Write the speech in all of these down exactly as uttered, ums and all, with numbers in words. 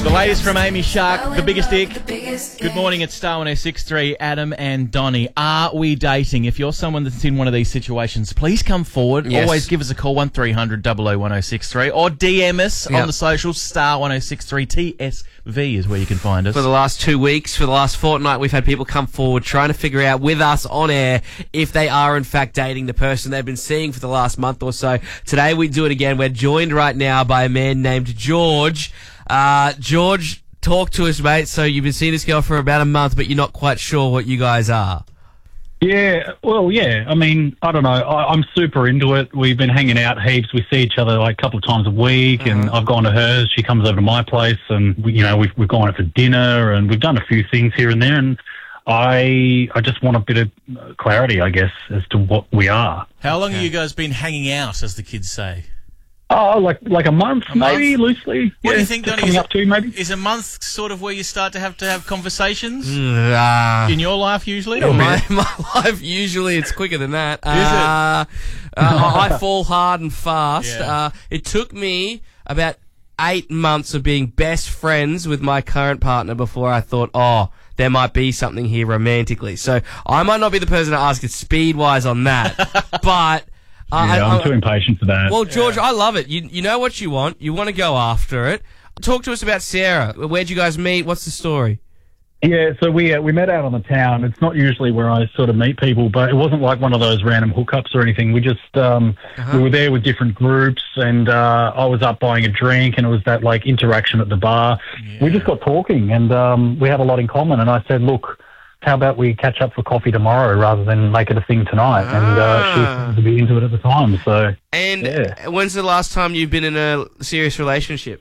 The latest from Amy Shark, The Biggest Dick. Good morning, it's Star one oh six point three, Adam and Donnie. Are we dating? If you're someone that's in one of these situations, please come forward. Yes. Always give us a call, one three hundred, double oh one oh six three, or D M us Yep. on the socials, Star one oh six point three, T S V is where you can find us. For the last two weeks, for the last fortnight, we've had people come forward trying to figure out with us on air if they are in fact dating the person they've been seeing for the last month or so. Today we do it again. We're joined right now by a man named George. Uh, George, talk to us, mate. So you've been seeing this girl for about a month, but you're not quite sure what you guys are. Yeah, well, yeah. I mean, I don't know. I, I'm super into it. We've been hanging out heaps. We see each other like a couple of times a week, Uh-huh. and I've gone to hers. She comes over to my place, and we, you know, we've we've gone out for dinner, and we've done a few things here and there. And I I just want a bit of clarity, I guess, as to what we are. How long have you guys been hanging out, as the kids say? Oh, like like a month, A month? maybe loosely. What yeah, do you think, just Donnie? coming Is up to maybe. Is a month sort of where you start to have to have conversations? Uh, In your life, usually? in my, my life, usually it's quicker than that. Is it? Uh, uh, I fall hard and fast. Yeah. Uh, it took me about eight months of being best friends with my current partner before I thought, oh, there might be something here romantically. So I might not be the person to ask it speed-wise on that, but... Uh, Yeah, I, I'm too impatient for that. Well, George, I love it. You you know what you want. You want to go after it. Talk to us about Sarah. Where'd you guys meet? What's the story? Yeah, so we uh, we met out on the town. It's not usually where I sort of meet people, but it wasn't like one of those random hookups or anything. We just um, Uh-huh. we were there with different groups, and uh, I was up buying a drink, and it was that like interaction at the bar. We just got talking, and um, we had a lot in common. And I said, look, how about we catch up for coffee tomorrow rather than make it a thing tonight? And uh, she Ah. seemed to be into it at the time. So And Yeah. when's the last time you've been in a serious relationship?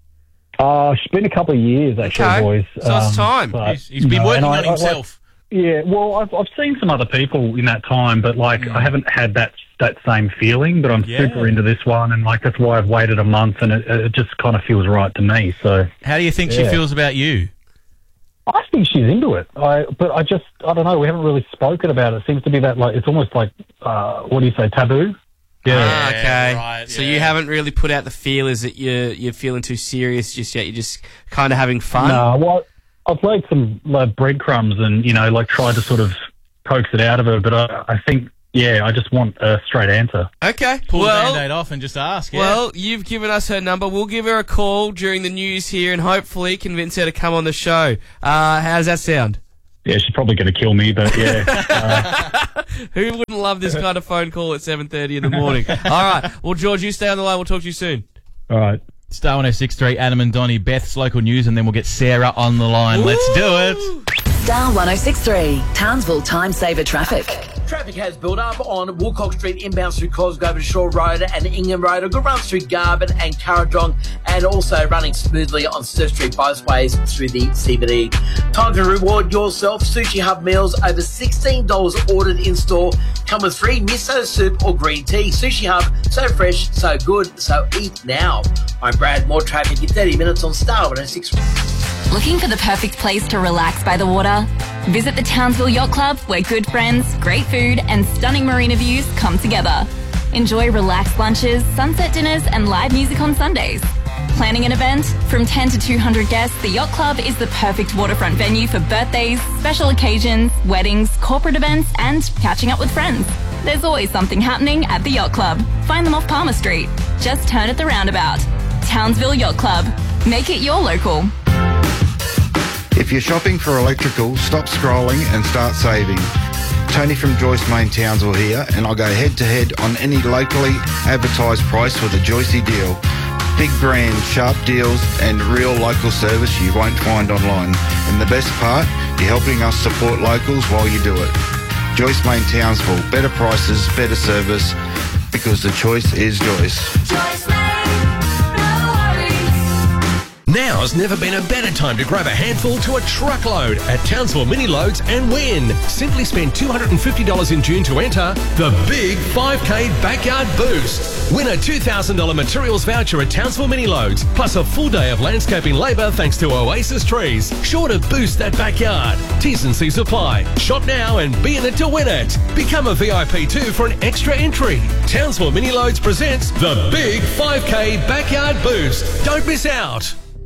uh, it's been a couple of years actually, Okay. boys. So it's time. but, He's, he's you been know, working and I- on I- like- himself. Yeah, well, I've I've seen some other people in that time, but like I haven't had that that same feeling. But I'm Yeah. super into this one, and like that's why I've waited a month, and it, it just kind of feels right to me. So How do you think she Yeah. feels about you? I think she's into it. I but I just I don't know. We haven't really spoken about it. It seems to be that like it's almost like uh, what do you say, taboo? Ah, okay. right, so yeah. you haven't really put out the feelers that you're you're feeling too serious just yet. You're just kind of having fun. No, well, I've laid some like breadcrumbs and you know like tried to sort of coax it out of her, but I, I think yeah, I just want a straight answer. Okay. Pull well, the Band-Aid off and just ask. Yeah. Well, you've given us her number. We'll give her a call during the news here and hopefully convince her to come on the show. Uh, how does that sound? Yeah, she's probably going to kill me, but yeah. uh, Who wouldn't love this kind of phone call at seven thirty in the morning? All right. Well, George, you stay on the line. We'll talk to you soon. all right. Star one oh six point three, Adam and Donnie, Beth's local news, and then we'll get Sarah on the line. Let's do it. Star one oh six point three, Townsville Time Saver Traffic. Traffic has built up on Woolcock Street inbound through Cosgrove Shore Road and Ingham Road. A good run through Garban and Currajong, and also running smoothly on Surf Street both ways through the C B D. Time to reward yourself. Sushi Hub meals over sixteen dollars ordered in store. Come with free miso soup or green tea. Sushi Hub, so fresh, so good, so eat now. I'm Brad. More traffic in thirty minutes on Star one oh six. Looking for the perfect place to relax by the water? Visit the Townsville Yacht Club, where good friends, great food, and stunning marina views come together. Enjoy relaxed lunches, sunset dinners, and live music on Sundays. Planning an event? From ten to two hundred guests, the Yacht Club is the perfect waterfront venue for birthdays, special occasions, weddings, corporate events, and catching up with friends. There's always something happening at the Yacht Club. Find them off Palmer Street. Just turn at the roundabout. Townsville Yacht Club. Make it your local. If you're shopping for electrical, stop scrolling and start saving. Tony from Joyce Main Townsville here, and I'll go head to head on any locally advertised price with a Joycey deal. Big brand, sharp deals, and real local service you won't find online. And the best part, you're helping us support locals while you do it. Joyce Main Townsville, better prices, better service, because the choice is Joyce. Joyce Main, no worries. Now's never been a better time to grab a handful to a truckload at Townsville Mini Loads and win. Simply spend two hundred fifty dollars in June to enter the Big five K Backyard Boost. Win a two thousand dollars materials voucher at Townsville Mini Loads, plus a full day of landscaping labour thanks to Oasis Trees. Sure to boost that backyard. T's and C's apply. Shop now and be in it to win it. Become a V I P too for an extra entry. Townsville Mini Loads presents the Big five K Backyard Boost. Don't miss out.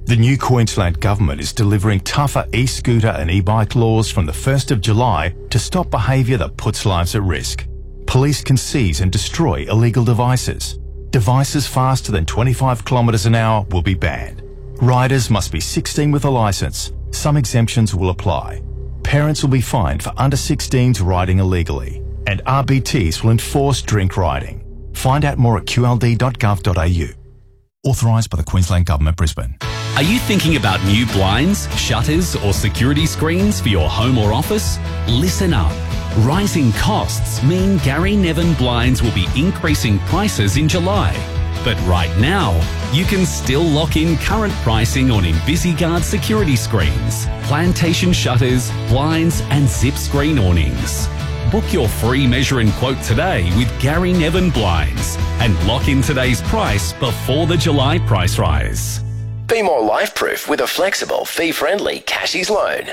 The new Queensland Government is delivering tougher e-scooter and e-bike laws from the first of July to stop behaviour that puts lives at risk. Police can seize and destroy illegal devices. Devices faster than twenty-five kilometres an hour will be banned. Riders must be sixteen with a licence. Some exemptions will apply. Parents will be fined for under sixteens riding illegally. And R B Ts will enforce drink riding. Find out more at q l d dot gov dot a u. Authorised by the Queensland Government, Brisbane. Are you thinking about new blinds, shutters or security screens for your home or office? Listen up. Rising costs mean Gary Nevin Blinds will be increasing prices in July. But right now, you can still lock in current pricing on InvisiGuard security screens, plantation shutters, blinds and zip screen awnings. Book your free measure and quote today with Gary Nevin Blinds and lock in today's price before the July price rise. Be more life-proof with a flexible, fee-friendly Cashies loan.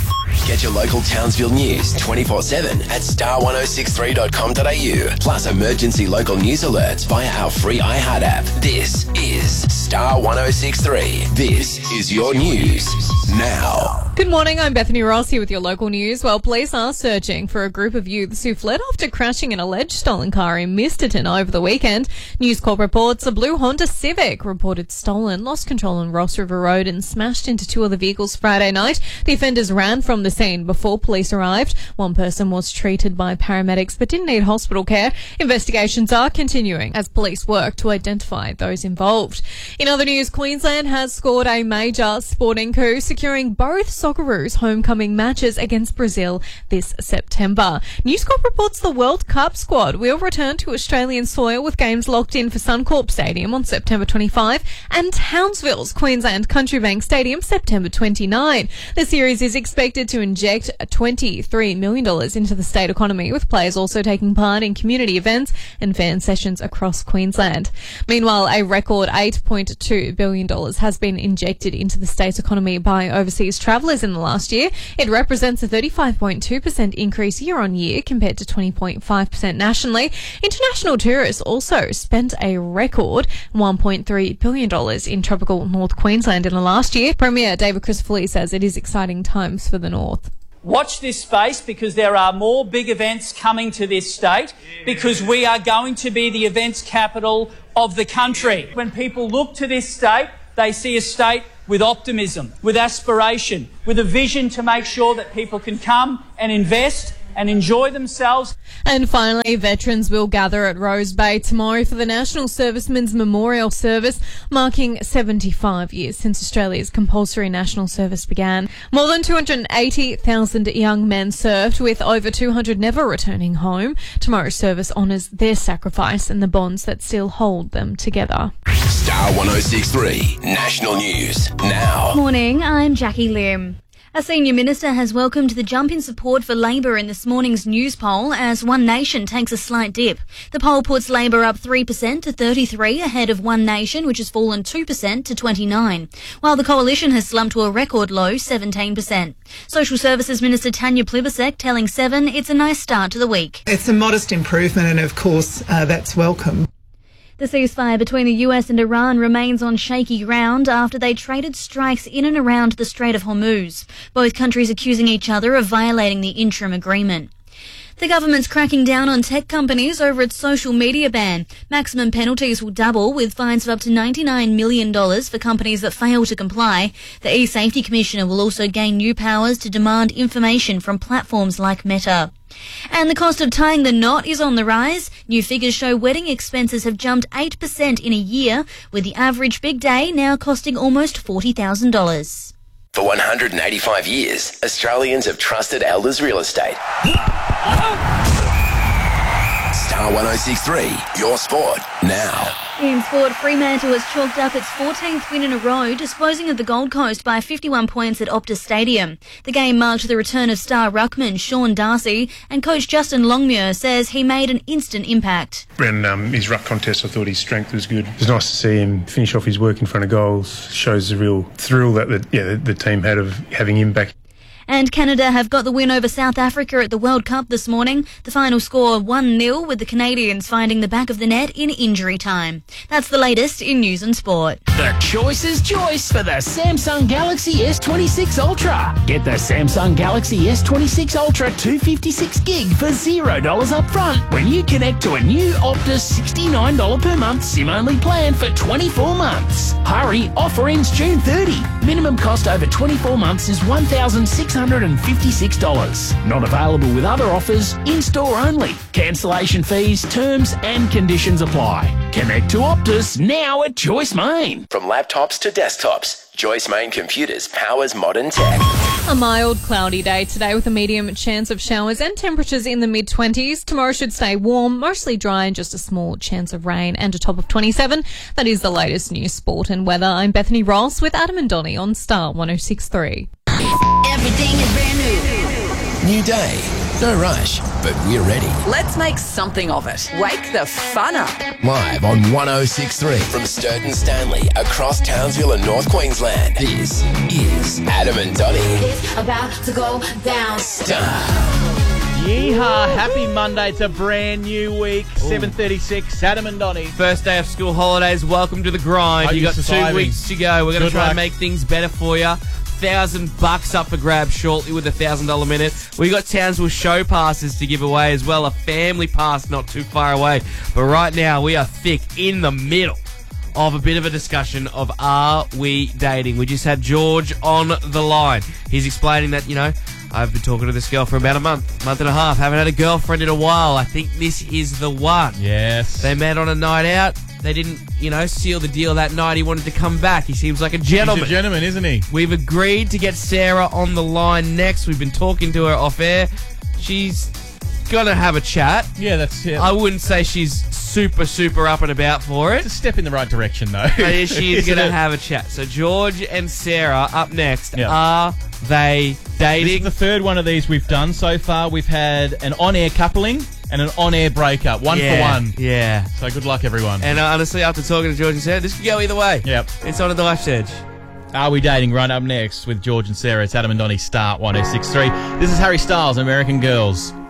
Get your local Townsville news twenty-four seven at star ten sixty-three dot com dot a u. Plus emergency local news alerts via our free iHeart app. This is Star ten sixty-three. This is your news now. Good morning, I'm Bethany Ross here with your local news. Well, police are searching for a group of youths who fled after crashing an alleged stolen car in Misterton over the weekend. News Corp reports a blue Honda Civic reported stolen, lost control on Ross River Road and smashed into two other vehicles Friday night. The offenders ran from the scene before police arrived. One person was treated by paramedics but didn't need hospital care. Investigations are continuing as police work to identify those involved. In other news, Queensland has scored a major sporting coup, securing both Socceroos homecoming matches against Brazil this September. News Corp reports the World Cup squad will return to Australian soil with games locked in for Suncorp Stadium on September twenty-fifth and Townsville's Queensland Country Bank Stadium September twenty-ninth. The series is expected to inject twenty-three million dollars into the state economy, with players also taking part in community events and fan sessions across Queensland. Meanwhile, a record eight point two billion dollars has been injected into the state's economy by overseas travellers in the last year. It represents a thirty-five point two percent increase year on year compared to twenty point five percent nationally. International tourists also spent a record one point three billion dollars in tropical North Queensland in the last year. Premier David Crisafulli says it is exciting times for the North. Watch this space, because there are more big events coming to this state, because we are going to be the events capital of the country. When people look to this state, they see a state with optimism, with aspiration, with a vision to make sure that people can come and invest and enjoy themselves. And finally, veterans will gather at Rose Bay tomorrow for the National Servicemen's Memorial Service, marking seventy-five years since Australia's compulsory national service began. More than two hundred eighty thousand young men served, with over two hundred never returning home. Tomorrow's service honours their sacrifice and the bonds that still hold them together. Star ten sixty-three National News now. Morning, I'm Jackie Lim. A senior minister has welcomed the jump in support for Labor in this morning's news poll as One Nation takes a slight dip. The poll puts Labor up three percent to thirty-three, ahead of One Nation, which has fallen two percent to twenty-nine, while the Coalition has slumped to a record low seventeen percent. Social Services Minister Tanya Plibersek telling Seven it's a nice start to the week. It's a modest improvement, and of course uh, that's welcome. The ceasefire between the U S and Iran remains on shaky ground after they traded strikes in and around the Strait of Hormuz, both countries accusing each other of violating the interim agreement. The government's cracking down on tech companies over its social media ban. Maximum penalties will double, with fines of up to ninety-nine million dollars for companies that fail to comply. The e-Safety Commissioner will also gain new powers to demand information from platforms like Meta. And the cost of tying the knot is on the rise. New figures show wedding expenses have jumped eight percent in a year, with the average big day now costing almost forty thousand dollars. For one hundred eighty-five years, Australians have trusted Elders Real Estate. Star ten sixty-three, your sport now. In sport, Fremantle has chalked up its fourteenth win in a row, disposing of the Gold Coast by fifty-one points at Optus Stadium. The game marked the return of star ruckman Sean Darcy, and coach Justin Longmuir says he made an instant impact. In um, his ruck contest, I thought his strength was good. It was nice to see him finish off his work in front of goals. Shows the real thrill that the, yeah, the, the team had of having him back. And Canada have got the win over South Africa at the World Cup this morning. The final score one nil, with the Canadians finding the back of the net in injury time. That's the latest in news and sport. The choice is choice for the Samsung Galaxy S twenty-six Ultra. Get the Samsung Galaxy S twenty-six Ultra two fifty-six gig for zero dollars up front when you connect to a new Optus sixty-nine dollars per month SIM-only plan for twenty-four months. Hurry, offer ends June thirtieth. Minimum cost over twenty-four months is one thousand six hundred fifty-six dollars. Not available with other offers, in-store only. Cancellation fees, terms and conditions apply. Connect to Optus now at Joyce Main. From laptops to desktops, Joyce Main Computers powers modern tech. A mild, cloudy day today with a medium chance of showers and temperatures in the mid-twenties. Tomorrow should stay warm, mostly dry and just a small chance of rain and a top of twenty-seven. That is the latest news, sport and weather. I'm Bethany Ross with Adam and Donnie on Star one oh six point three. Everything is brand new. New day. No rush, but we're ready. Let's make something of it. Wake the fun up. Live on one oh six point three from Sturton Stanley across Townsville and North Queensland. This is Adam and Donnie. It's about to go down. Star. Yeehaw, happy Monday. It's a brand new week. seven thirty-six, Adam and Donnie. First day of school holidays. Welcome to the grind. Hope You you're got two surviving. weeks to go. We're going to Good try luck. and make things better for you. Thousand bucks up for grabs shortly with a thousand dollar minute. We got Townsville show passes to give away as well. A family pass not too far away. But right now we are thick in the middle of a bit of a discussion of are we dating? We just had George on the line. He's explaining that, you know, I've been talking to this girl for about a month, month and a half. Haven't had a girlfriend in a while. I think this is the one. Yes. They met on a night out. They didn't, you know, seal the deal that night. He wanted to come back. He seems like a gentleman. He's a gentleman, isn't he? We've agreed to get Sarah on the line next. We've been talking to her off air. She's gonna have a chat. Yeah, that's it. I wouldn't say she's super, super up and about for it. It's a step in the right direction, though. But she is Isn't gonna it? have a chat. So George and Sarah up next. Yeah. Are they dating? This is the third one of these we've done so far. We've had an on-air coupling and an on-air breakup. One Yeah, for one. Yeah. So good luck, everyone. And uh, honestly, after talking to George and Sarah, this could go either way. Yep. It's on the knife's edge. Are we dating? Right up next with George and Sarah. It's Adam and Donnie, Star one oh six point three. This is Harry Styles, American Girls.